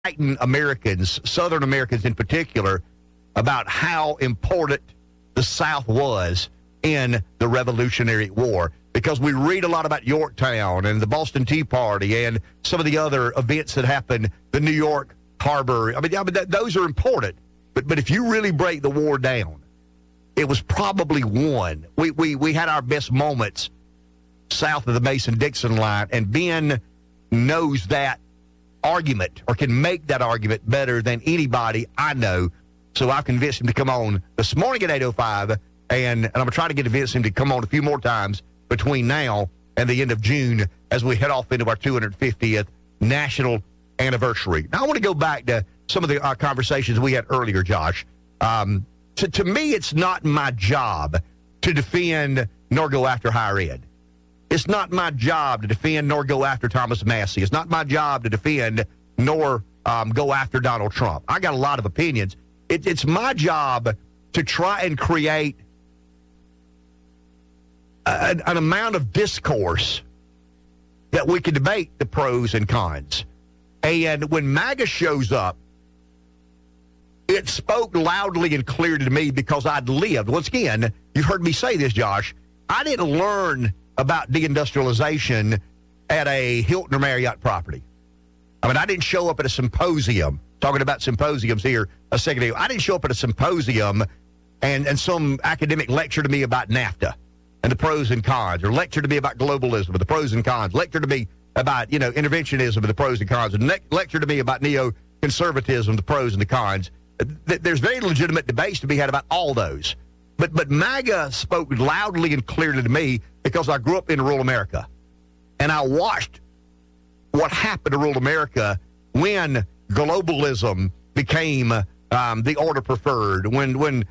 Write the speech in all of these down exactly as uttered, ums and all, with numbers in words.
enlighten Americans, Southern Americans in particular, about how important the South was in the Revolutionary War. Because we read a lot about Yorktown and the Boston Tea Party and some of the other events that happened, the New York Harbor. I mean, I mean that, those are important. But but if you really break the war down, it was probably won. We, we, we had our best moments south of the Mason-Dixon line, and Ben knows that argument or can make that argument better than anybody I know. So I've convinced him to come on this morning at eight oh five, and, and I'm going to try to get convince him to come on a few more times between now and the end of June as we head off into our two hundred fiftieth national anniversary. Now, I want to go back to some of the uh, conversations we had earlier, Josh. Um, to, to me, it's not my job to defend nor go after higher ed. It's not my job to defend nor go after Thomas Massey. It's not my job to defend nor um, go after Donald Trump. I got a lot of opinions. It, it's my job to try and create a, an amount of discourse that we can debate the pros and cons. And when MAGA shows up, it spoke loudly and clearly to me because I'd lived. Once again, you've heard me say this, Josh. I didn't learn about deindustrialization at a Hilton or Marriott property. I mean, I didn't show up at a symposium, talking about symposiums here a second ago. I didn't show up at a symposium and, and some academic lecture to me about NAFTA and the pros and cons, or lecture to me about globalism and the pros and cons, lecture to me about, you know, interventionism and the pros and cons, and le- lecture to me about neoconservatism, the pros and the cons. There's very legitimate debates to be had about all those. But but MAGA spoke loudly and clearly to me because I grew up in rural America. And I watched what happened to rural America when globalism became um, the order preferred, when when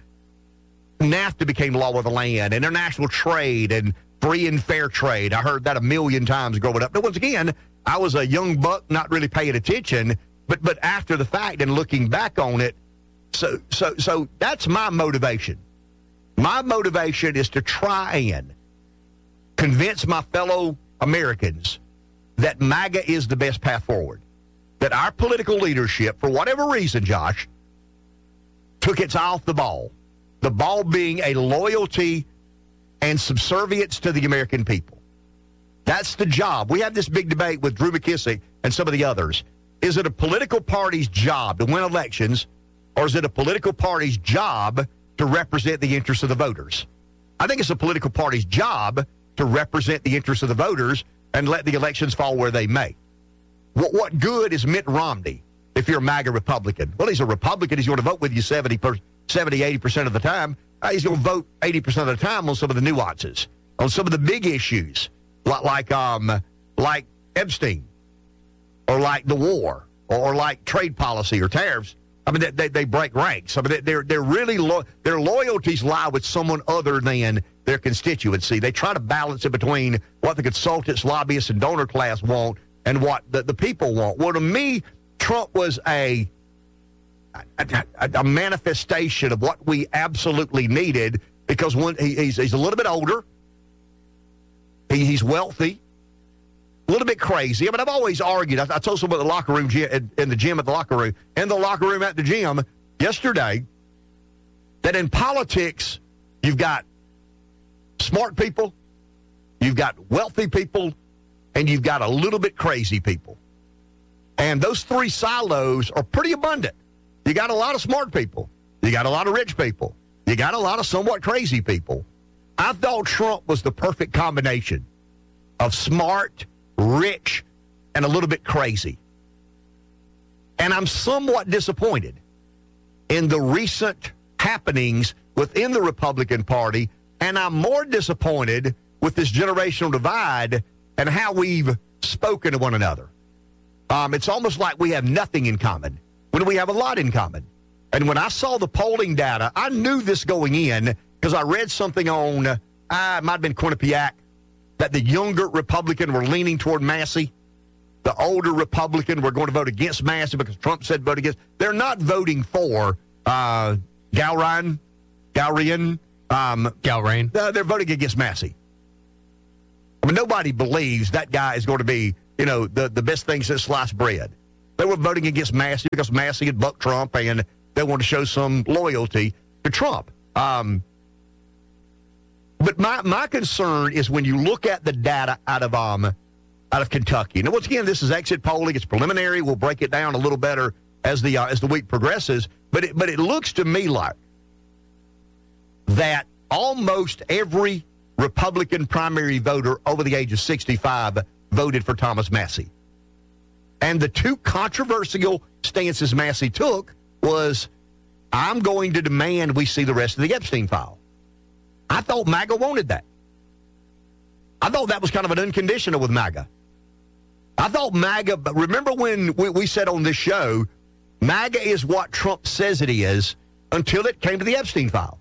NAFTA became law of the land, international trade, and free and fair trade. I heard that a million times growing up. But once again, I was a young buck not really paying attention, but but after the fact and looking back on it, so so so that's my motivation. My motivation is to try and convince my fellow Americans that MAGA is the best path forward. That our political leadership, for whatever reason, Josh, took its eye off the ball. The ball being a loyalty and subservience to the American people. That's the job. We had this big debate with Drew McKissick and some of the others. Is it a political party's job to win elections, or is it a political party's job to represent the interests of the voters? I think it's a political party's job to represent the interests of the voters and let the elections fall where they may. What, what good is Mitt Romney if you're a MAGA Republican? Well, he's a Republican. He's going to vote with you seventy, eighty percent of the time. Uh, he's going to vote eighty percent of the time on some of the nuances, on some of the big issues, like like, um, like Epstein, or like the war, or, or like trade policy or tariffs. I mean, they, they break ranks. I mean, they're, they're really, lo- their loyalties lie with someone other than their constituency. They try to balance it between what the consultants, lobbyists, and donor class want and what the, the people want. Well, to me, Trump was a, a, a manifestation of what we absolutely needed, because when he, he's, he's a little bit older, he, he's wealthy, a little bit crazy. I mean, I've always argued. I, I told someone in the locker room, in, in the gym at the locker room, in the locker room at the gym yesterday, that in politics, you've got smart people, you've got wealthy people, and you've got a little bit crazy people. And those three silos are pretty abundant. You got a lot of smart people. You got a lot of rich people. You got a lot of somewhat crazy people. I thought Trump was the perfect combination of smart, rich, and a little bit crazy. And I'm somewhat disappointed in the recent happenings within the Republican Party, and I'm more disappointed with this generational divide and how we've spoken to one another. Um, it's almost like we have nothing in common when we have a lot in common. And when I saw the polling data, I knew this going in because I read something on, uh, it might have been Quinnipiac, that the younger Republican were leaning toward Massey. The older Republican were going to vote against Massey because Trump said vote against. They're not voting for uh, Galrain, Galrain. Um, Galrain. Uh, they're voting against Massey. I mean, nobody believes that guy is going to be, you know, the, the best thing since sliced bread. They were voting against Massey because Massey had bucked Trump, and they wanted to show some loyalty to Trump. Um, but my, my concern is when you look at the data out of um, out of Kentucky. Now, once again, this is exit polling. It's preliminary. We'll break it down a little better as the uh, as the week progresses. But it, but it looks to me like that almost every Republican primary voter over the age of sixty-five voted for Thomas Massie. And the two controversial stances Massie took was, I'm going to demand we see the rest of the Epstein file. I thought MAGA wanted that. I thought that was kind of an unconditional with MAGA. I thought MAGA, but remember when we, we said on this show, MAGA is what Trump says it is until it came to the Epstein file.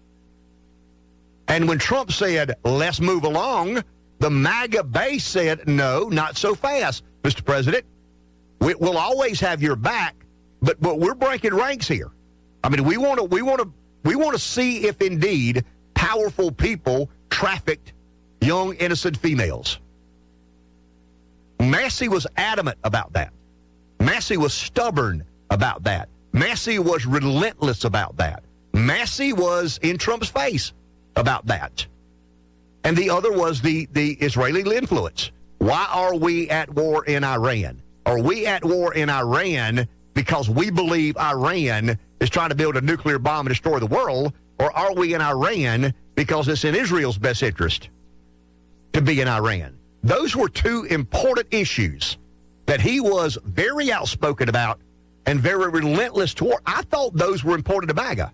And when Trump said, let's move along, the MAGA base said, no, not so fast, Mister President. We, we'll always have your back, but, but we're breaking ranks here. I mean, we want to we want to we want to see if indeed powerful people trafficked young innocent females. Massie was adamant about that. Massie was stubborn about that. Massie was relentless about that. Massie was in Trump's face about that. And the other was the, the Israeli influence. Why are we at war in Iran? Are we at war in Iran because we believe Iran is trying to build a nuclear bomb and destroy the world? Or are we in Iran because it's in Israel's best interest to be in Iran? Those were two important issues that he was very outspoken about and very relentless toward. I thought those were important to MAGA.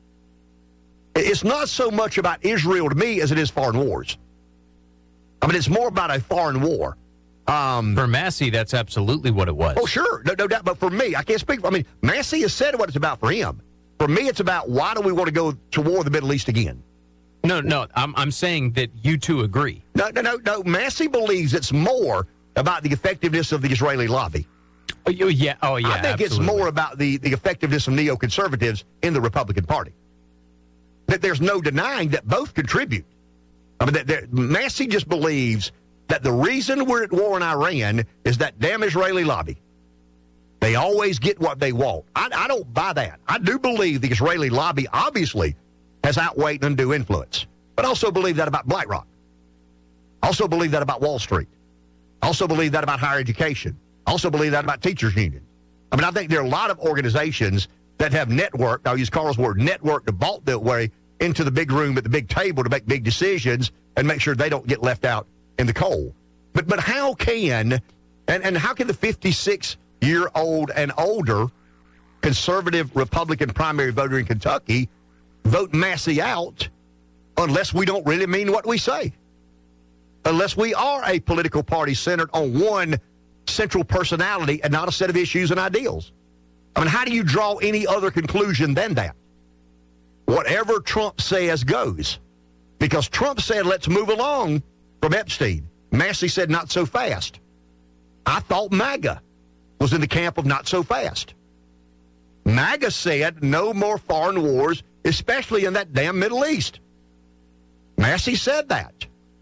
It's not so much about Israel to me as it is foreign wars. I mean, it's more about a foreign war. Um, for Massie, that's absolutely what it was. Oh, sure. No, no doubt. But for me, I can't speak. I mean, Massie has said what it's about for him. For me, it's about why do we want to go to war in the Middle East again? No, no. I'm, I'm saying that you two agree. No, no, no, no. Massie believes it's more about the effectiveness of the Israeli lobby. Oh, yeah. Oh, yeah. I think absolutely. it's more about the, the effectiveness of neoconservatives in the Republican Party. That there's no denying that both contribute. I mean, that, that Massie just believes that the reason we're at war in Iran is that damn Israeli lobby. They always get what they want. I, I don't buy that. I do believe the Israeli lobby obviously has outweighed undue influence, but also believe that about BlackRock. Also believe that about Wall Street. Also believe that about higher education. Also believe that about teachers' unions. I mean, I think there are a lot of organizations that have networked, I'll use Carl's word, networked to vault their way into the big room at the big table to make big decisions and make sure they don't get left out in the cold. But but how can, and, and how can the fifty-six-year-old and older conservative Republican primary voter in Kentucky vote Massie out unless we don't really mean what we say? Unless we are a political party centered on one central personality and not a set of issues and ideals. I mean, how do you draw any other conclusion than that? Whatever Trump says goes. Because Trump said, let's move along from Epstein. Massie said, not so fast. I thought MAGA was in the camp of not so fast. MAGA said no more foreign wars, especially in that damn Middle East. Massie said that.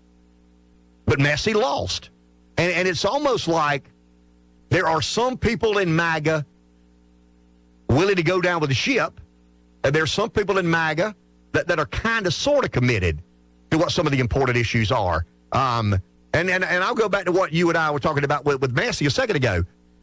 But Massie lost. And, and it's almost like there are some people in MAGA willing to go down with the ship, and there's some people in MAGA that, that are kind of sort of committed to what some of the important issues are. Um, and, and, and I'll go back to what you and I were talking about with, with Massie a second ago.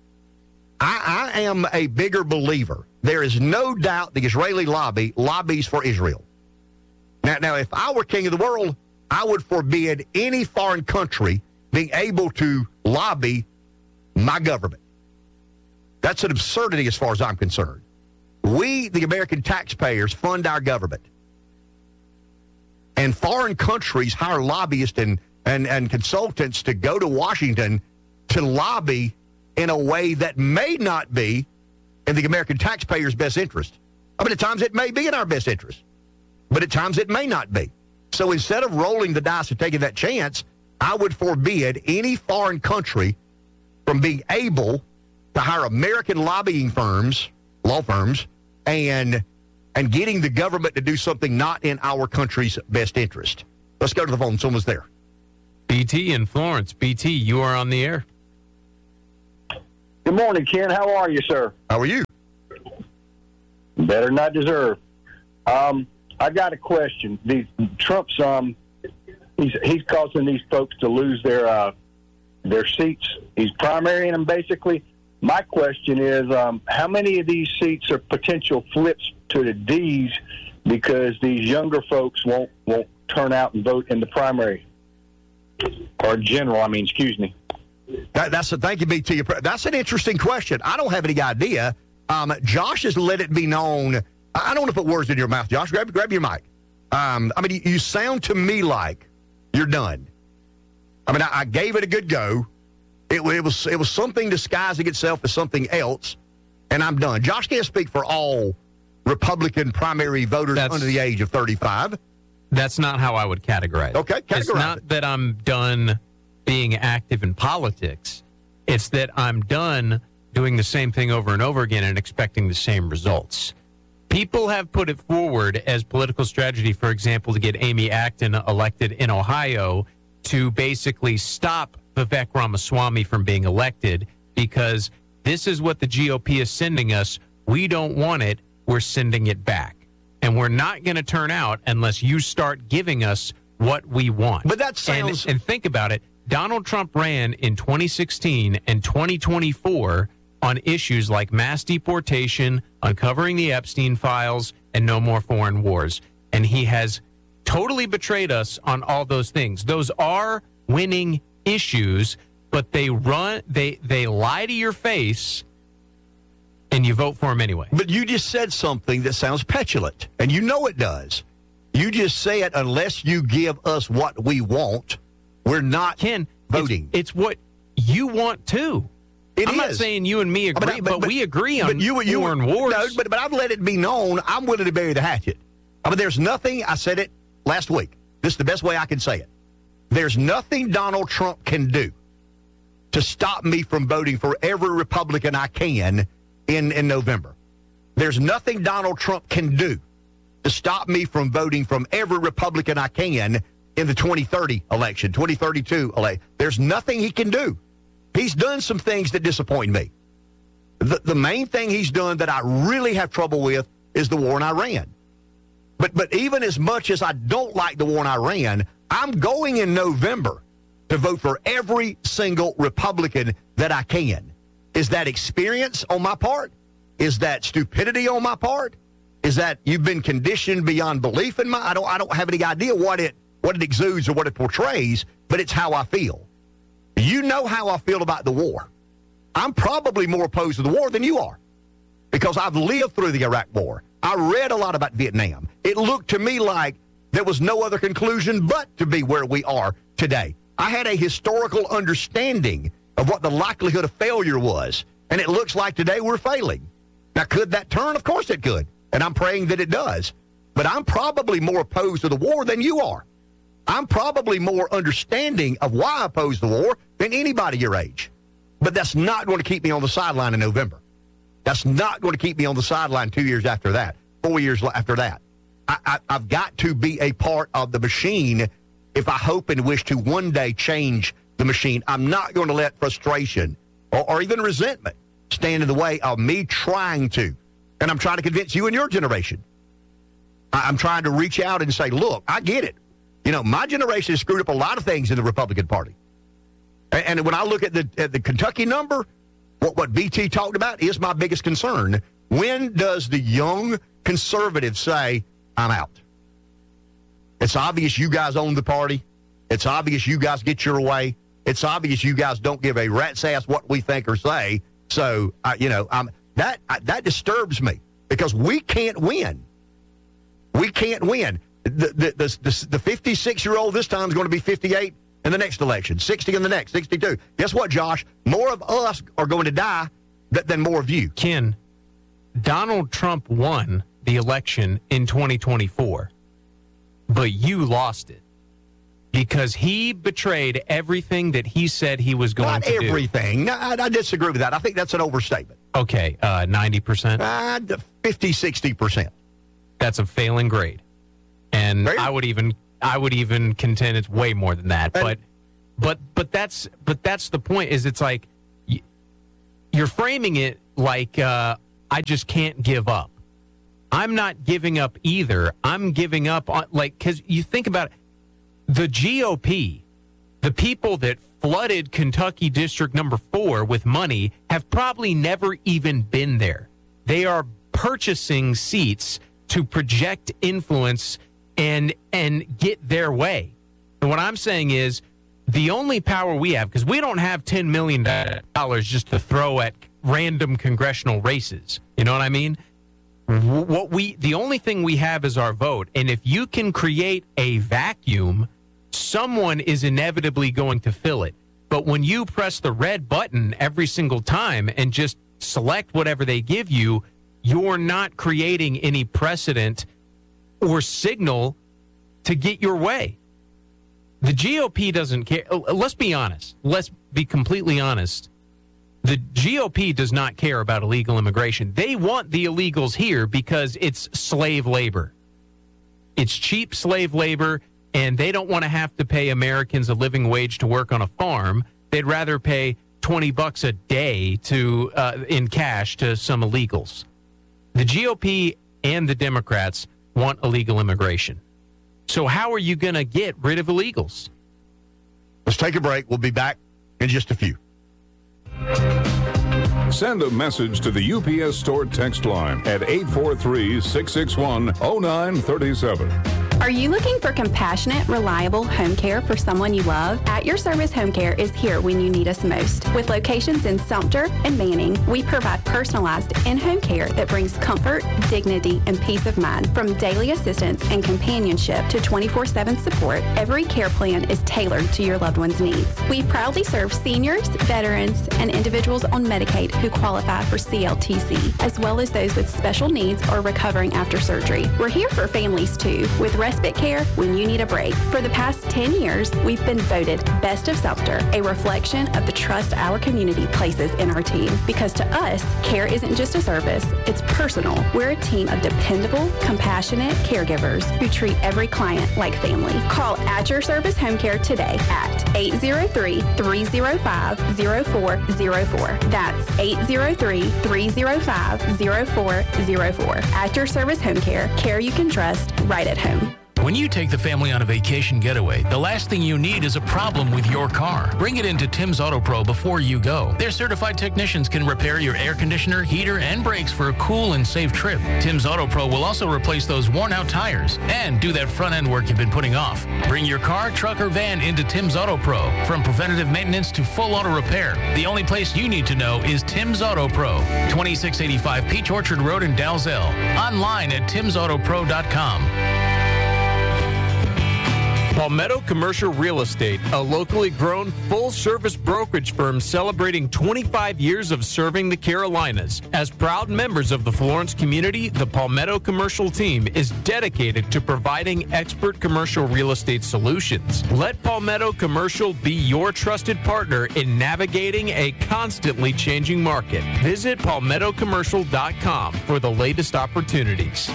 I, I am a bigger believer. There is no doubt the Israeli lobby lobbies for Israel. Now, now, if I were king of the world, I would forbid any foreign country being able to lobby my government. That's an absurdity as far as I'm concerned. We, the American taxpayers, fund our government. And foreign countries hire lobbyists and, and, and consultants to go to Washington to lobby in a way that may not be in the American taxpayer's best interest. I mean, at times it may be in our best interest, but at times it may not be. So instead of rolling the dice and taking that chance, I would forbid any foreign country from being able to hire American lobbying firms, law firms, and and getting the government to do something not in our country's best interest. Let's go to the phone. Someone's there. B T in Florence. B T, you are on the air. Good morning, Ken. How are you, sir? How are you? Better not deserve. Um, I got a question. These Trump's um, he's he's causing these folks to lose their uh, their seats. He's primarying them basically. My question is, um, how many of these seats are potential flips to the D's because these younger folks won't won't turn out and vote in the primary or general? I mean, excuse me. That, that's a thank you, B T. That's an interesting question. I don't have any idea. Um, Josh has let it be known. I don't want to put words in your mouth, Josh. Grab, grab your mic. Um, I mean, you, you sound to me like you're done. I mean, I, I gave it a good go. It, it was it was something disguising itself as something else, and I'm done. Josh can't speak for all Republican primary voters That's, under the age of thirty-five. That's not how I would categorize it. Okay, categorize It's not it. that I'm done being active in politics. It's that I'm done doing the same thing over and over again and expecting the same results. People have put it forward as political strategy, for example, to get Amy Acton elected in Ohio to basically stop Vivek Ramaswamy from being elected because this is what the G O P is sending us. We don't want it. We're sending it back. And we're not going to turn out unless you start giving us what we want. But that sounds... And, and think about it. Donald Trump ran in twenty sixteen and twenty twenty-four on issues like mass deportation, uncovering the Epstein files, and no more foreign wars. And he has totally betrayed us on all those things. Those are winning issues, but they run, they they lie to your face, and you vote for him anyway. But you just said something that sounds petulant, and you know it does. You just said, unless you give us what we want, we're not Ken, voting. It's, it's what you want too. It I'm is. not saying you and me agree, But- but, but- but- we agree on but you, you, foreign wars. No, but, but I've let it be known I'm willing to bury the hatchet. I mean, there's nothing, I said it last week. This is the best way I can say it. There's nothing Donald Trump can do to stop me from voting for every Republican I can in, in November. There's nothing Donald Trump can do to stop me from voting from every Republican I can in the twenty thirty election, twenty thirty-two election. There's nothing he can do. He's done some things that disappoint me. The, the main thing he's done that I really have trouble with is the war in Iran. But but even as much as I don't like the war in Iran, I'm going in November to vote for every single Republican that I can. Is that experience on my part? Is that stupidity on my part? Is that you've been conditioned beyond belief in my? I don't I don't have any idea what it what it exudes or what it portrays, but it's how I feel. You know how I feel about the war. I'm probably more opposed to the war than you are because I've lived through the Iraq War. I read a lot about Vietnam. It looked to me like there was no other conclusion but to be where we are today. I had a historical understanding of what the likelihood of failure was, and it looks like today we're failing. Now, could that turn? Of course it could, and I'm praying that it does. But I'm probably more opposed to the war than you are. I'm probably more understanding of why I oppose the war than anybody your age. But that's not going to keep me on the sideline in November. That's not going to keep me on the sideline two years after that, four years after that. I, I, I've got to be a part of the machine if I hope and wish to one day change the machine. I'm not going to let frustration or, or even resentment stand in the way of me trying to. And I'm trying to convince you and your generation. I, I'm trying to reach out and say, look, I get it. You know, my generation has screwed up a lot of things in the Republican Party. And, and when I look at the at the Kentucky number, what, what B T talked about is my biggest concern. When does the young conservative say, I'm out? It's obvious you guys own the party. It's obvious you guys get your way. It's obvious you guys don't give a rat's ass what we think or say. So, uh, you know, um, that uh, that disturbs me because we can't win. We can't win. The the the, the, the fifty-six-year-old this time is going to be fifty-eight in the next election, sixty in the next, sixty-two. Guess what, Josh? More of us are going to die th- than more of you. Ken, Donald Trump won the election in twenty twenty-four, but you lost it because he betrayed everything that he said he was going Not to do. Not everything. No, I, I disagree with that. I think that's an overstatement. Okay, uh, ninety percent? Uh, fifty, sixty percent. That's a failing grade. And Right. I would even I would even contend it's way more than that. And- but but but that's but that's the point. Is it's like you, you're framing it like uh, I just can't give up. I'm not giving up either. I'm giving up on, like, because you think about it, the G O P, the people that flooded Kentucky District Number Four with money have probably never even been there. They are purchasing seats to project influence and and get their way. And what I'm saying is the only power we have, because we don't have ten million dollars just to throw at random congressional races. You know what I mean? What we the only thing we have is our vote. And if you can create a vacuum, someone is inevitably going to fill it. But when you press the red button every single time and just select whatever they give you, you're not creating any precedent or signal to get your way. The G O P doesn't care. Let's be honest. Let's be completely honest. The G O P does not care about illegal immigration. They want the illegals here because it's slave labor. It's cheap slave labor, and they don't want to have to pay Americans a living wage to work on a farm. They'd rather pay twenty bucks a day to uh, in cash to some illegals. The G O P and the Democrats want illegal immigration. So how are you going to get rid of illegals? Let's take a break. We'll be back in just a few. Send a message to the U P S Store text line at eight four three, six six one, zero nine three seven. Are you looking for compassionate, reliable home care for someone you love? At Your Service Home Care is here when you need us most. With locations in Sumter and Manning, we provide personalized in-home care that brings comfort, dignity, and peace of mind. From daily assistance and companionship to twenty-four seven support, every care plan is tailored to your loved one's needs. We proudly serve seniors, veterans, and individuals on Medicaid who qualify for C L T C, as well as those with special needs or recovering after surgery. We're here for families too, with respite care when you need a break. For the past ten years, we've been voted Best of Sumter, a reflection of the trust our community places in our team. Because to us, care isn't just a service, it's personal. We're a team of dependable, compassionate caregivers who treat every client like family. Call At Your Service Home Care today at eight zero three, three zero five, zero four zero four. That's eight zero three, three zero five, zero four zero four. At Your Service Home Care, care you can trust right at home. When you take the family on a vacation getaway, the last thing you need is a problem with your car. Bring it into Tim's Auto Pro before you go. Their certified technicians can repair your air conditioner, heater, and brakes for a cool and safe trip. Tim's Auto Pro will also replace those worn-out tires and do that front-end work you've been putting off. Bring your car, truck, or van into Tim's Auto Pro. From preventative maintenance to full auto repair, the only place you need to know is Tim's Auto Pro, twenty-six eighty-five Peach Orchard Road in Dalzell. Online at tims auto pro dot com. Palmetto Commercial Real Estate, a locally grown full-service brokerage firm celebrating twenty-five years of serving the Carolinas. As proud members of the Florence community, the Palmetto Commercial team is dedicated to providing expert commercial real estate solutions. Let Palmetto Commercial be your trusted partner in navigating a constantly changing market. Visit palmetto commercial dot com for the latest opportunities.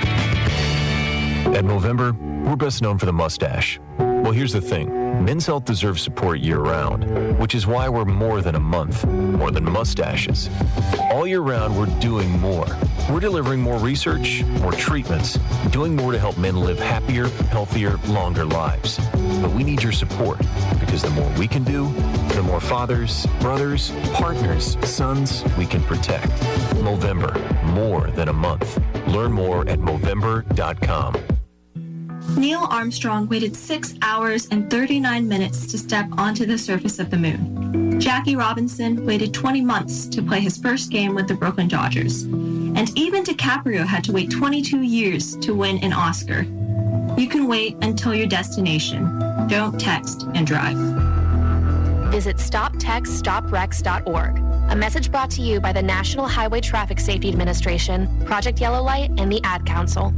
At Movember, we're best known for the mustache. Well, here's the thing. Men's health deserves support year-round, which is why we're more than a month, more than mustaches. All year round, we're doing more. We're delivering more research, more treatments, doing more to help men live happier, healthier, longer lives. But we need your support, because the more we can do, the more fathers, brothers, partners, sons we can protect. Movember, more than a month. Learn more at movember dot com. Neil Armstrong waited six hours and thirty-nine minutes to step onto the surface of the moon. Jackie Robinson waited twenty months to play his first game with the Brooklyn Dodgers. And even DiCaprio had to wait twenty-two years to win an Oscar. You can wait until your destination. Don't text and drive. Visit stop text stop wrecks dot org. A message brought to you by the National Highway Traffic Safety Administration, Project Yellow Light, and the Ad Council.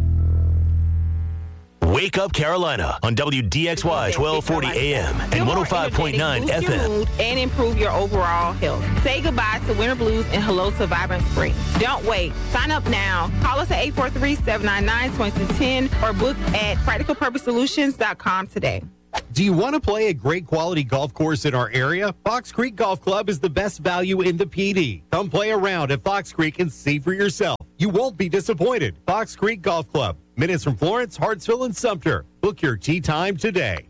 Wake Up Carolina on W D X Y twelve forty A M and one oh five point nine F M. And improve your overall health. Say goodbye to winter blues and hello to vibrant spring. Don't wait. Sign up now. Call us at eight four three, seven nine nine, two zero one zero or book at practical purpose solutions dot com today. Do you want to play a great quality golf course in our area? Fox Creek Golf Club is the best value in the P D. Come play around at Fox Creek and see for yourself. You won't be disappointed. Fox Creek Golf Club, minutes from Florence, Hartsville, and Sumter. Book your tee time today.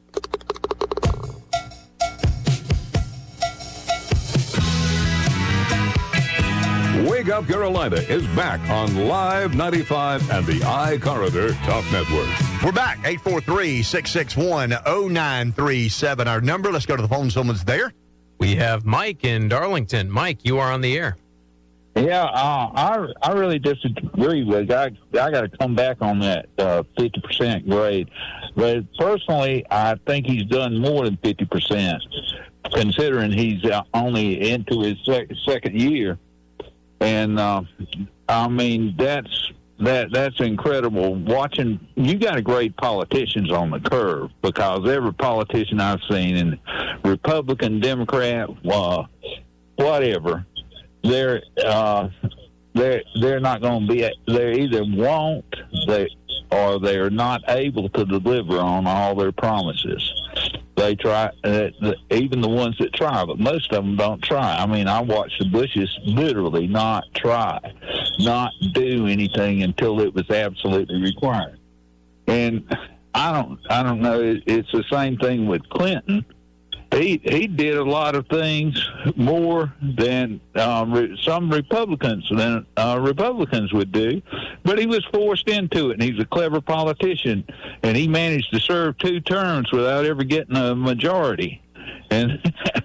Wake Up Carolina is back on Live ninety-five and the iCorridor Talk Network. We're back. eight four three, six six one, zero nine three seven. Our number. Let's go to the phone. Someone's there. We have Mike in Darlington. Mike, you are on the air. Yeah, uh, I I really disagree with. I I got to come back on that uh, fifty percent grade. But personally, I think he's done more than fifty percent, considering he's uh, only into his sec- second year. And uh, I mean, that's that that's incredible. Watching, you got to grade politicians on the curve, because every politician I've seen, and Republican, Democrat, uh, whatever, they're uh, they're they're not going to be. They either won't they or they're not able to deliver on all their promises. They try, uh, the, even the ones that try, but most of them don't try. I mean, I watched the Bushes literally not try, not do anything until it was absolutely required. And I don't, I don't know. It, it's the same thing with Clinton. He he did a lot of things more than um, re- some Republicans than uh, Republicans would do, but he was forced into it. And he's a clever politician, and he managed to serve two terms without ever getting a majority and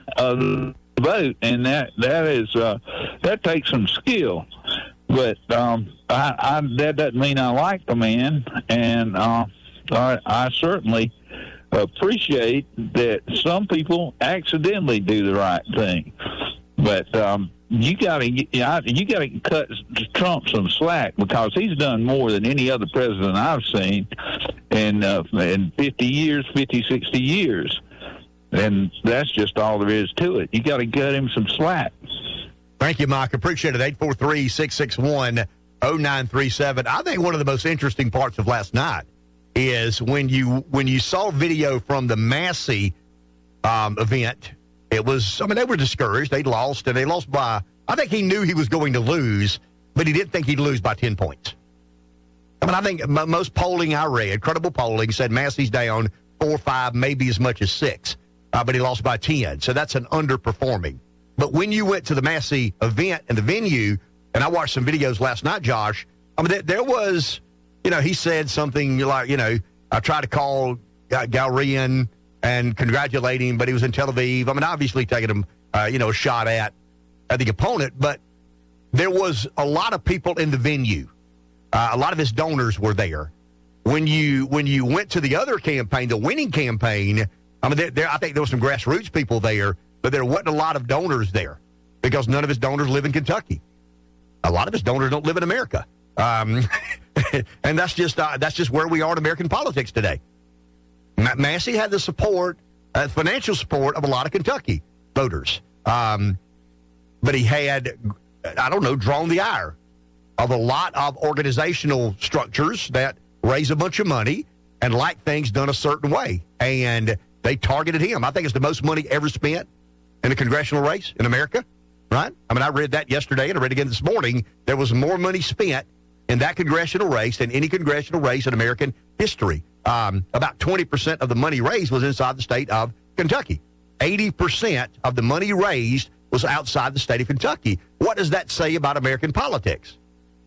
a vote. And that that is uh, that takes some skill. But um, I, I, that doesn't mean I like the man, and uh, I, I certainly appreciate that some people accidentally do the right thing, but um, you got to you got to cut Trump some slack, because he's done more than any other president I've seen in uh, in fifty years, fifty, sixty years, and that's just all there is to it. You got to cut him some slack. Thank you, Mike. Appreciate it. eight four three, six six one, zero nine three seven. I think one of the most interesting parts of last night is when you when you saw video from the Massey um, event. It was, I mean, they were discouraged. They lost, and they lost by, I think he knew he was going to lose, but he didn't think he'd lose by ten points. I mean, I think m- most polling I read, credible polling, said Massey's down four, five, maybe as much as six, uh, but he lost by ten. So that's an underperforming. But when you went to the Massey event and the venue, and I watched some videos last night, Josh, I mean, there, there was... You know, he said something like, you know, I tried to call Galrian and congratulate him, but he was in Tel Aviv. I mean, obviously taking him, uh, you know, a shot at, at the opponent. But there was a lot of people in the venue. Uh, a lot of his donors were there. When you when you went to the other campaign, the winning campaign, I mean, there, there, I think there were some grassroots people there, but there wasn't a lot of donors there, because none of his donors live in Kentucky. A lot of his donors don't live in America. Um, and that's just uh, that's just where we are in American politics today. Ma- Massey had the support, uh, financial support of a lot of Kentucky voters, um, but he had, I don't know, drawn the ire of a lot of organizational structures that raise a bunch of money and like things done a certain way, and they targeted him. I think it's the most money ever spent in a congressional race in America, right? I mean, I read that yesterday, and I read it again this morning. There was more money spent in that congressional race than any congressional race in American history. Um, about twenty percent of the money raised was inside the state of Kentucky. eighty percent of the money raised was outside the state of Kentucky. What does that say about American politics?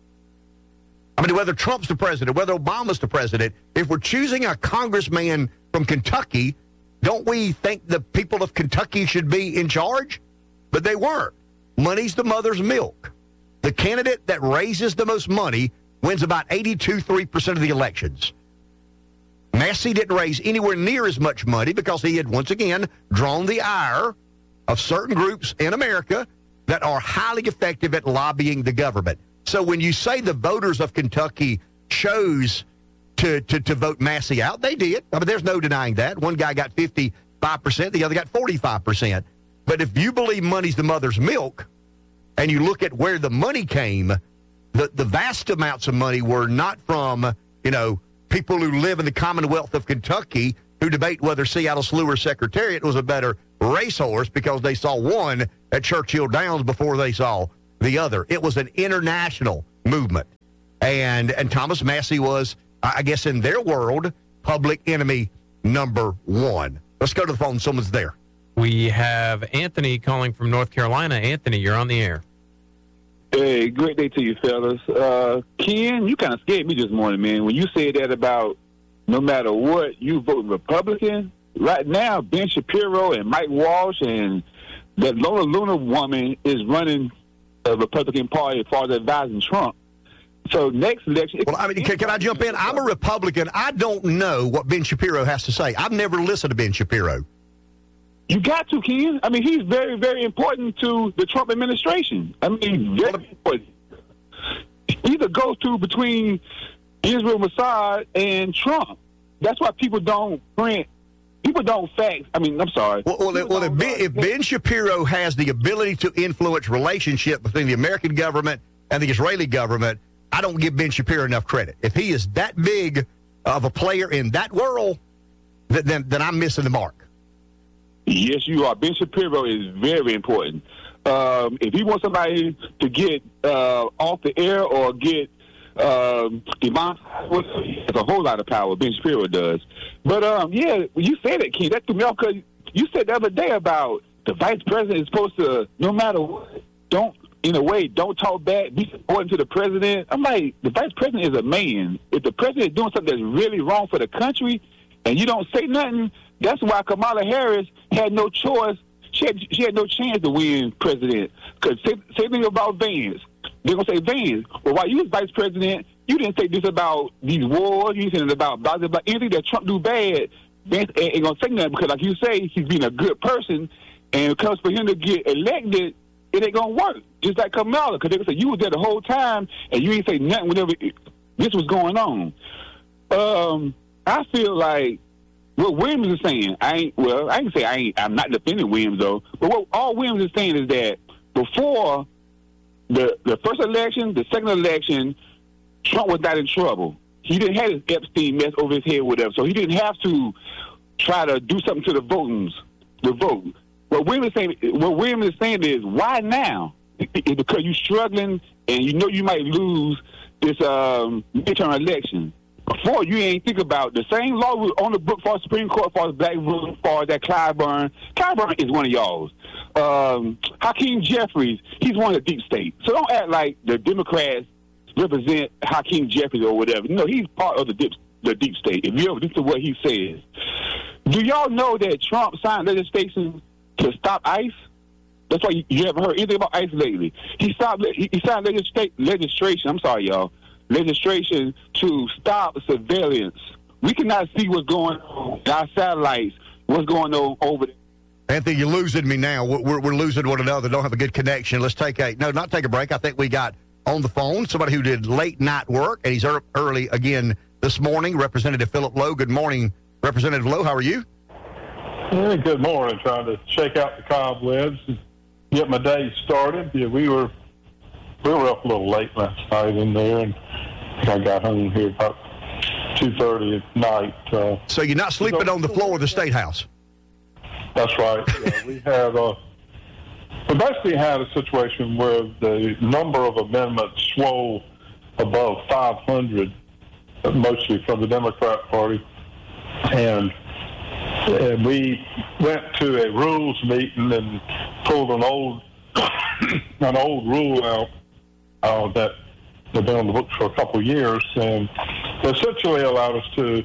I mean, whether Trump's the president, whether Obama's the president, if we're choosing a congressman from Kentucky, don't we think the people of Kentucky should be in charge? But they weren't. Money's the mother's milk. The candidate that raises the most money wins about eighty-two, three percent of the elections. Massey didn't raise anywhere near as much money because he had, once again, drawn the ire of certain groups in America that are highly effective at lobbying the government. So when you say the voters of Kentucky chose to, to, to vote Massey out, they did. I mean, there's no denying that. One guy got fifty-five percent, the other got forty-five percent. But if you believe money's the mother's milk, and you look at where the money came, the, the vast amounts of money were not from, you know, people who live in the Commonwealth of Kentucky. who debate whether Seattle Slew or Secretariat was a better racehorse because they saw one at Churchill Downs before they saw the other. It was an international movement. And and Thomas Massey was, I guess in their world, public enemy number one. Let's go to the phone. Someone's there. We have Anthony calling from North Carolina. Anthony, you're on the air. Hey, great day to you, fellas. Uh, Ken, you kind of scared me this morning, man, when you said that about no matter what, you vote Republican. Right now, Ben Shapiro and Mike Walsh and that Lola Luna woman is running the Republican Party as far as advising Trump. So next election... Well, I mean, can, can I jump in? I'm a Republican. I don't know what Ben Shapiro has to say. I've never listened to Ben Shapiro. You got to, Ken. I mean, he's very, very important to the Trump administration. I mean, very important. Either goes to between Israel Mossad and Trump. That's why people don't print. People don't fact. I mean, I'm sorry. Well, well, well if, ben, if Ben Shapiro has the ability to influence relationship between the American government and the Israeli government, I don't give Ben Shapiro enough credit. If he is that big of a player in that world, then, then I'm missing the mark. Yes, you are. Ben Shapiro is very important. Um, if he wants somebody to get uh, off the air or get um, demand, it's a whole lot of power. Ben Shapiro does. But um, yeah, you said it, Ken. That threw me off because you said the other day about the vice president is supposed to, no matter what, don't in a way, don't talk back, be supporting to the president. I'm like, the vice president is a man. If the president is doing something that's really wrong for the country, and you don't say nothing. That's why Kamala Harris had no choice. She had, she had no chance to win president. Because say, say thing about Vance. They're going to say, Vance, well, while you was vice president, you didn't say this about these wars. You didn't say about, about, about anything that Trump do bad. Vance ain't, ain't going to say nothing because, like you say, he's being a good person. And because for him to get elected, it ain't going to work. Just like Kamala. Because they going to say, you was there the whole time, and you ain't say nothing whenever this was going on. Um, I feel like what Williams is saying, I ain't, well, I can say I ain't, I'm not defending Williams, though, but what all Williams is saying is that before the the first election, the second election, Trump was not in trouble. He didn't have his Epstein mess over his head, whatever, so he didn't have to try to do something to the voters, the vote. What Williams is saying, what Williams is saying is, why now? It's because you're struggling and you know you might lose this um, midterm election. Before, you ain't think about the same law on the book for the Supreme Court for the black vote for that Clyburn. Clyburn is one of y'all's. Um, Hakeem Jeffries, he's one of the deep state. So don't act like the Democrats represent Hakeem Jeffries or whatever. No, he's part of the deep, the deep state. If you ever listen to what he says. Do y'all know that Trump signed legislation to stop ICE? That's why you, you haven't heard anything about ICE lately. He stopped. He, he signed legisla- legislation. I'm sorry, y'all. Legislation to stop surveillance. We cannot see what's going on in our satellites, what's going on over there. Anthony, you're losing me now. We're, we're losing one another. Don't have a good connection. Let's take a, no, not take a break. I think we got on the phone somebody who did late night work, and he's early again this morning. Representative Philip Lowe. Good morning, Representative Lowe. How are you? Yeah, good morning. Trying to shake out the cobwebs and get my day started. Yeah, we were we were up a little late last night in there, and I got home here about two thirty at night. Uh, so you're not sleeping so, on the floor of the State House? That's right. Yeah, we had uh, we basically had a situation where the number of amendments swole above five hundred, mostly from the Democrat Party, and And we went to a rules meeting and pulled an old an old rule out uh, that had been on the books for a couple of years, and essentially allowed us to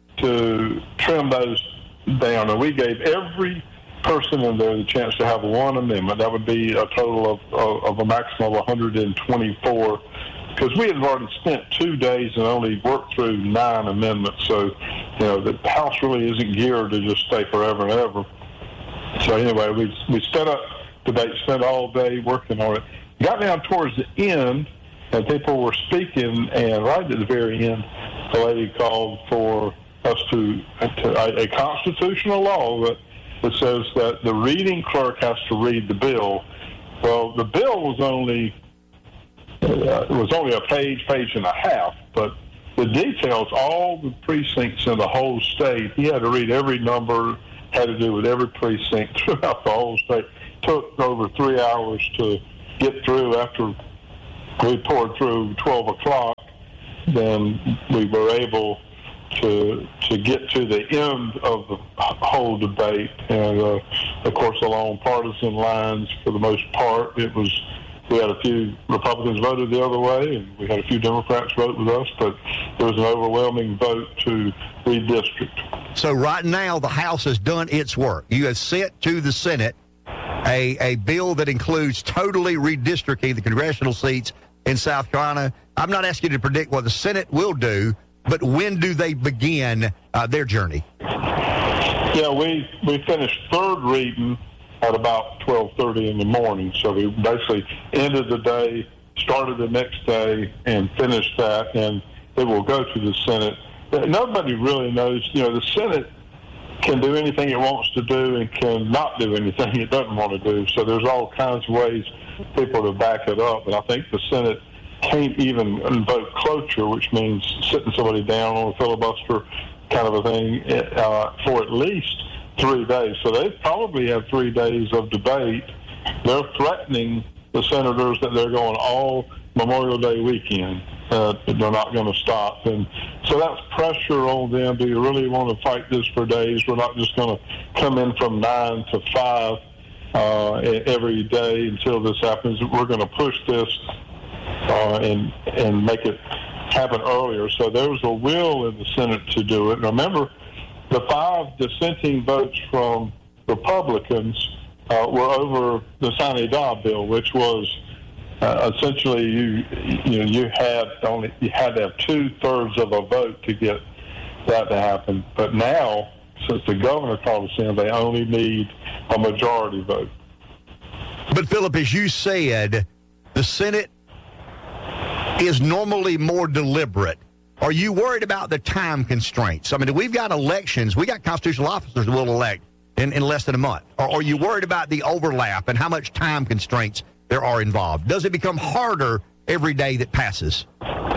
to trim those down. And we gave every person in there the chance to have one amendment. That would be a total of, of, of a maximum of one hundred twenty-four. Because we had already spent two days and only worked through nine amendments. So, you know, the House really isn't geared to just stay forever and ever. So anyway, we we set up debate, spent all day working on it. Got down towards the end, and people were speaking, and right at the very end, the lady called for us to, to a, a constitutional law that, that says that the reading clerk has to read the bill. Well, the bill was only... Uh, it was only a page, page and a half, but the details, all the precincts in the whole state, he had to read every number, had to do with every precinct throughout the whole state. Took over three hours to get through. After we poured through twelve o'clock, then we were able to to get to the end of the whole debate. And, uh, of course, along partisan lines for the most part, it was, we had a few Republicans voted the other way, and we had a few Democrats vote with us, but there was an overwhelming vote to redistrict. So right now, the House has done its work. You have sent to the Senate a, a bill that includes totally redistricting the congressional seats in South Carolina. I'm not asking you to predict what the Senate will do, but when do they begin uh, their journey? Yeah, we, we finished third reading at about twelve thirty in the morning. So we basically ended the day, started the next day, and finished that, and it will go to the Senate. Nobody really knows. You know, the Senate can do anything it wants to do and can not do anything it doesn't want to do. So there's all kinds of ways people to back it up. And I think the Senate can't even invoke cloture, which means sitting somebody down on a filibuster kind of a thing, uh, for at least three days. So they probably have three days of debate. They're threatening the senators that they're going all Memorial Day weekend. Uh, they're not going to stop. And so that's pressure on them. Do you really want to fight this for days? We're not just going to come in from nine to five uh, every day until this happens. We're going to push this uh, and, and make it happen earlier. So there was a will in the Senate to do it. Remember, the five dissenting votes from Republicans uh, were over the Sine Die bill, which was uh, essentially you you know you had only you had to have two thirds of a vote to get that to happen. But now, since the governor called us in, they only need a majority vote. But Philip, as you said, the Senate is normally more deliberate. Are you worried about the time constraints? I mean, we've got elections. We got constitutional officers we'll elect in, in less than a month. Or are you worried about the overlap and how much time constraints there are involved? Does it become harder every day that passes?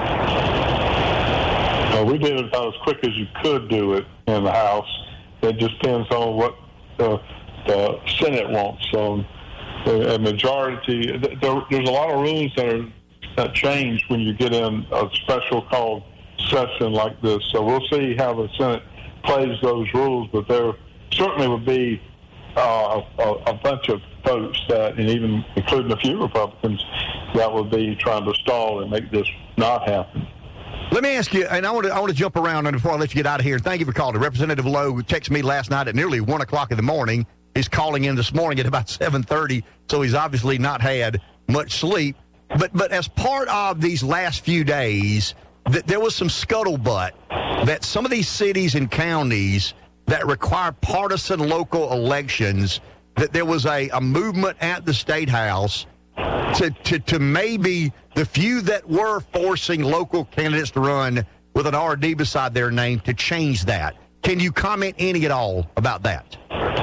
Well, we did it about as quick as you could do it in the House. It just depends on what the, the Senate wants. So a majority, there, there's a lot of rules that are that change when you get in a special called session like this. So we'll see how the Senate plays those rules, but there certainly would be uh, a, a bunch of votes that, and even including a few Republicans, that would be trying to stall and make this not happen. Let me ask you, and I want to I want to jump around and before I let you get out of here. Thank you for calling. Representative Lowe texted me last night at nearly one o'clock in the morning. He's calling in this morning at about seven thirty, so he's obviously not had much sleep. But but as part of these last few days, th- there was some scuttlebutt that some of these cities and counties that require partisan local elections, that there was a, a movement at the State House to, to, to maybe the few that were forcing local candidates to run with an R D beside their name to change that. Can you comment any at all about that?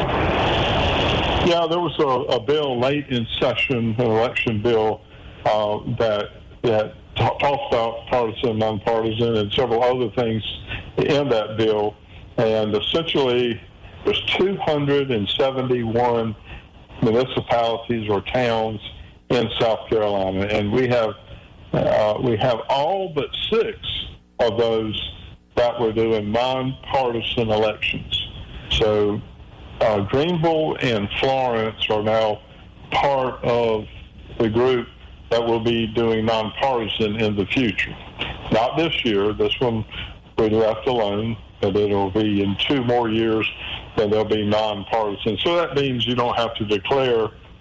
Yeah, there was a, a bill late in session, an election bill, Uh, that that t- talks about partisan, nonpartisan, and several other things in that bill. And essentially, there's two hundred seventy-one municipalities or towns in South Carolina, and we have uh, we have all but six of those that were doing nonpartisan elections. So uh, Greenville and Florence are now part of the group that will be doing nonpartisan in the future. Not this year. This one we left alone, but it'll be in two more years that they'll be nonpartisan. So that means you don't have to declare,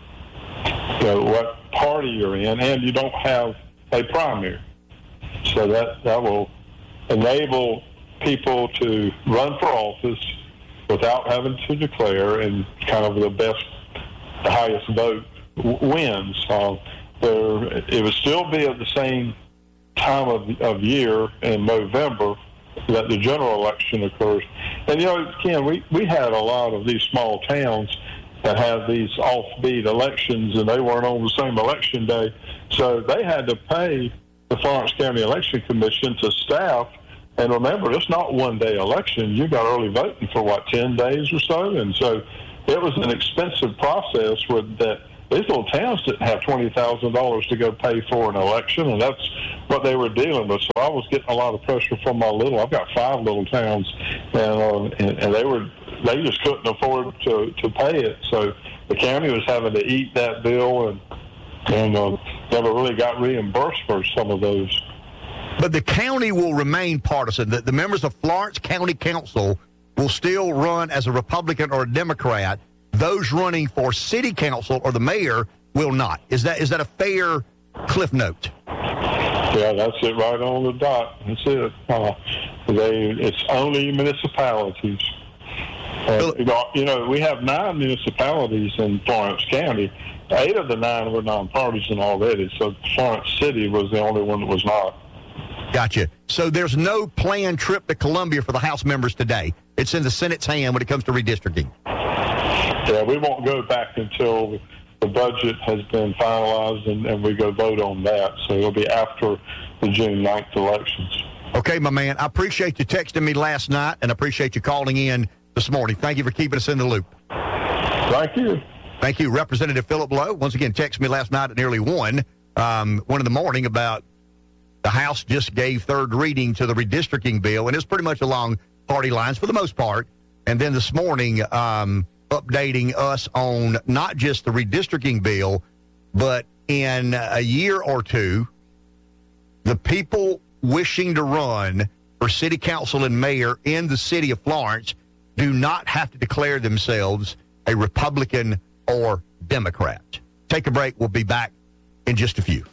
you know, what party you're in, and you don't have a primary. So that, that will enable people to run for office without having to declare, and kind of the best, the highest vote w- wins. Uh, There, it would still be at the same time of, of year in November that the general election occurs. And, you know, Ken, we, we had a lot of these small towns that had these offbeat elections, and they weren't on the same election day. So they had to pay the Florence County Election Commission to staff And remember, it's not one day election. You got early voting for what, ten days or so, and so it was an expensive process with that. These little towns didn't have twenty thousand dollars to go pay for an election, and that's what they were dealing with. So I was getting a lot of pressure from my little. I've got five little towns, and uh, and, and they were they just couldn't afford to, to pay it. So the county was having to eat that bill, and and uh, never really got reimbursed for some of those. But the county will remain partisan. The, the members of Florence County Council will still run as a Republican or a Democrat. Those running for city council or the mayor will not. Is that is that a fair cliff note? Yeah, that's it right on the dot. That's it. Uh, they, it's only municipalities. Uh, you know, we have nine municipalities in Florence County. Eight of the nine were nonpartisan already, so Florence City was the only one that was not. Gotcha. So there's no planned trip to Columbia for the House members today. It's in the Senate's hand when it comes to redistricting. Yeah, we won't go back until the budget has been finalized and, and we go vote on that. So it'll be after the June ninth elections. Okay, my man. I appreciate you texting me last night and I appreciate you calling in this morning. Thank you for keeping us in the loop. Thank you. Thank you, Representative Philip Lowe. Once again, texted me last night at nearly one, um, one in the morning about the House just gave third reading to the redistricting bill, and it's pretty much along party lines for the most part. And then this morning, um, updating us on not just the redistricting bill, but in a year or two, the people wishing to run for city council and mayor in the city of Florence do not have to declare themselves a Republican or Democrat. Take a break. We'll be back in just a few.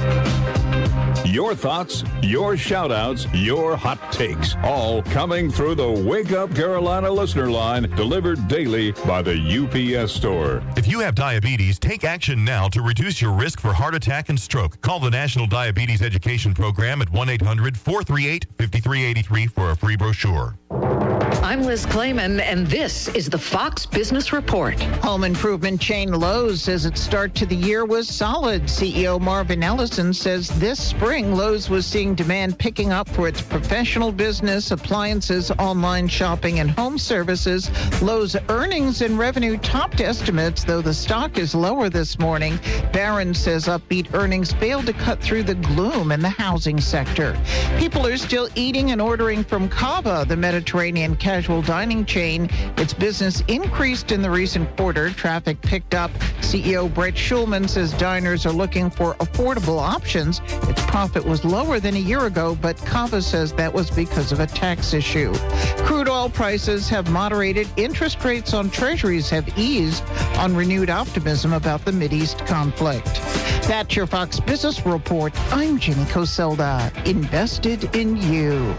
Your thoughts, your shout-outs, your hot takes, all coming through the Wake Up Carolina listener line, delivered daily by the U P S Store. If you have diabetes, take action now to reduce your risk for heart attack and stroke. Call the National Diabetes Education Program at one eight hundred four three eight five three eight three for a free brochure. I'm Liz Clayman, and this is the Fox Business Report. Home improvement chain Lowe's says its start to the year was solid. C E O Marvin Ellison says this spring Lowe's was seeing demand picking up for its professional business, appliances, online shopping, and home services. Lowe's earnings and revenue topped estimates, though the stock is lower this morning. Barron says upbeat earnings failed to cut through the gloom in the housing sector. People are still eating and ordering from Cava, the Mediterranean casual dining chain. Its business increased in the recent quarter. Traffic picked up. C E O Brett Schulman says diners are looking for affordable options. Its profit was lower than a year ago, but Cava says that was because of a tax issue. Crude oil prices have moderated. Interest rates on treasuries have eased on renewed optimism about the Mideast conflict. That's your Fox Business Report. I'm Jenny Coselda. Invested in you.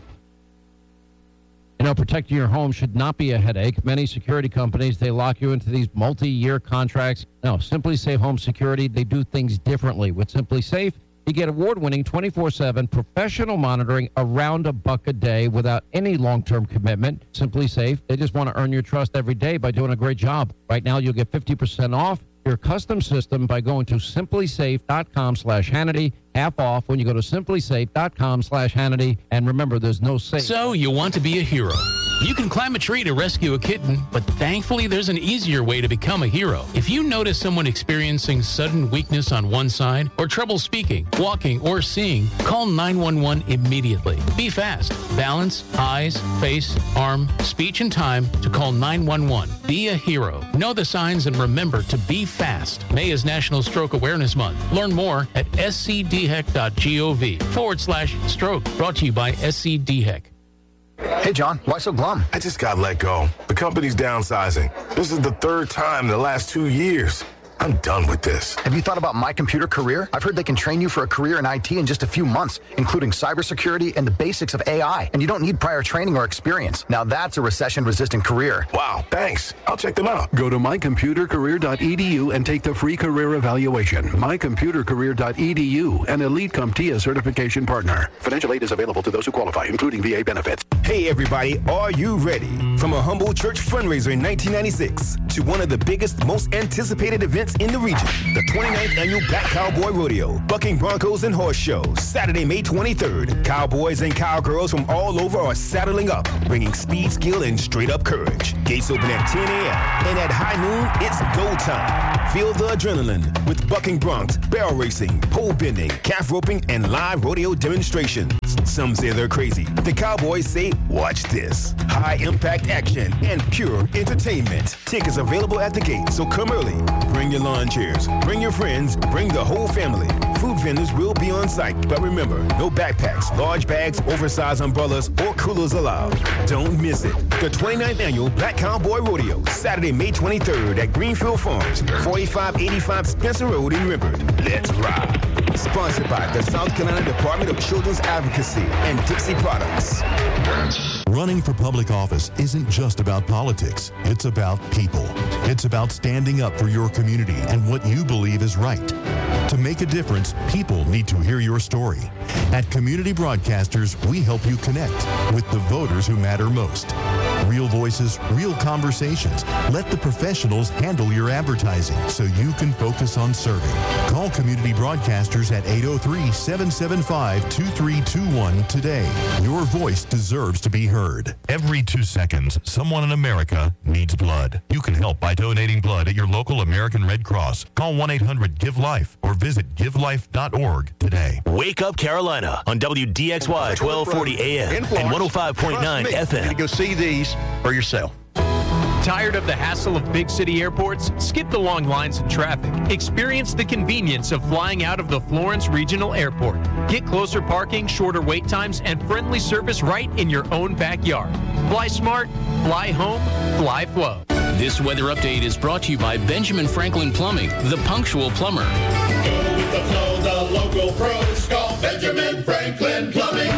You know, protecting your home should not be a headache. Many security companies, they lock you into these multi-year contracts. No, Simply Safe Home Security, they do things differently. With Simply Safe, you get award-winning twenty-four seven professional monitoring around a buck a day without any long-term commitment. Simply Safe, they just want to earn your trust every day by doing a great job. Right now, you'll get fifty percent off your custom system by going to simplysafe.com slash Hannity. Half off when you go to simplysafe.com slash Hannity. And remember, there's no safe. So you want to be a hero. You can climb a tree to rescue a kitten, but thankfully there's an easier way to become a hero. If you notice someone experiencing sudden weakness on one side, or trouble speaking, walking, or seeing, call nine one one immediately. Be fast. Balance, eyes, face, arm, speech, and time to call nine one one. Be a hero. Know the signs and remember to be fast. May is National Stroke Awareness Month. Learn more at scdhec.gov forward slash stroke. Brought to you by S C D H E C. Hey, John, why so glum? I just got let go. The company's downsizing. This is the third time in the last two years. I'm done with this. Have you thought about My Computer Career? I've heard they can train you for a career in I T in just a few months, including cybersecurity and the basics of A I. And you don't need prior training or experience. Now that's a recession-resistant career. Wow, thanks. I'll check them out. Go to my computer career dot e d u and take the free career evaluation. my computer career dot e d u, an Elite CompTIA certification partner. Financial aid is available to those who qualify, including V A benefits. Hey everybody, are you ready? From a humble church fundraiser in nineteen ninety-six to one of the biggest, most anticipated events in the region, the twenty-ninth Annual Black Cowboy Rodeo, Bucking Broncos and Horse Show, Saturday, May twenty-third. Cowboys and cowgirls from all over are saddling up, bringing speed, skill, and straight-up courage. Gates open at ten a.m. and at high noon, it's go time. Feel the adrenaline with bucking broncs, barrel racing, pole bending, calf roping, and live rodeo demonstrations. Some say they're crazy. The Cowboys say, watch this. High-impact action and pure entertainment. Tickets available at the gate, so come early. Bring your lawn chairs, bring your friends, bring the whole family. Food vendors will be on site, but remember, no backpacks, large bags, oversized umbrellas, or coolers allowed. Don't miss it. The twenty-ninth Annual Black Cowboy Rodeo, Saturday, May twenty-third at Greenfield Farms, forty-five eighty-five Spencer Road in Renford. Let's ride. Sponsored by the South Carolina Department of Children's Advocacy and Dixie Products. Running for public office isn't just about politics. It's about people. It's about standing up for your community and what you believe is right. To make a difference, people need to hear your story. At Community Broadcasters, we help you connect with the voters who matter most. Real voices, real conversations. Let the professionals handle your advertising so you can focus on serving. Call Community Broadcasters at eight oh three, seven seven five, two three two one today. Your voice deserves to be heard. Every two seconds, someone in America needs blood. You can help by donating blood at your local American Red Cross. Call one eight hundred give life or visit give life dot org today. Wake Up Carolina on W D X Y twelve forty A M and one oh five point nine F M. You go see these for yourself. Tired of the hassle of big city airports? Skip the long lines and traffic. Experience the convenience of flying out of the Florence Regional Airport. Get closer parking, shorter wait times, and friendly service right in your own backyard. Fly smart, fly home, fly flow. This weather update is brought to you by Benjamin Franklin Plumbing, the punctual plumber. Go with the flow, the local pros. Call Benjamin Franklin Plumbing.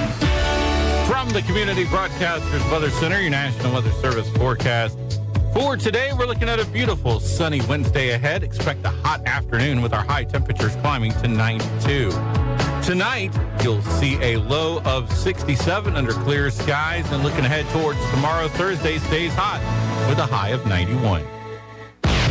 From the Community Broadcasters Weather Center, your National Weather Service forecast. For today, we're looking at a beautiful sunny Wednesday ahead. Expect a hot afternoon with our high temperatures climbing to ninety-two. Tonight, you'll see a low of sixty-seven under clear skies, and looking ahead towards tomorrow, Thursday stays hot with a high of ninety-one.